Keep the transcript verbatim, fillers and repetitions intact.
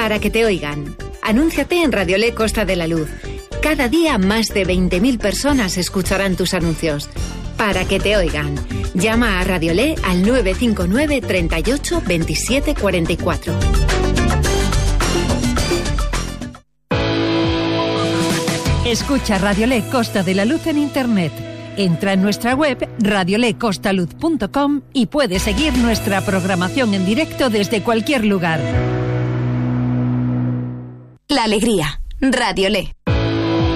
Para que te oigan. Anúnciate en Radiolé Costa de la Luz. Cada día más de veinte mil personas escucharán tus anuncios. Para que te oigan. Llama a Radiolé al nueve cinco nueve, treinta y ocho, veintisiete, cuarenta y cuatro. Escucha Radiolé Costa de la Luz en Internet. Entra en nuestra web radiolé costa luz punto com y puedes seguir nuestra programación en directo desde cualquier lugar. La alegría. Radiolé.